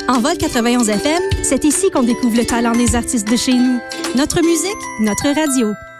En Vol 91 FM, c'est ici qu'on découvre le talent des artistes de chez nous. Notre musique, notre radio.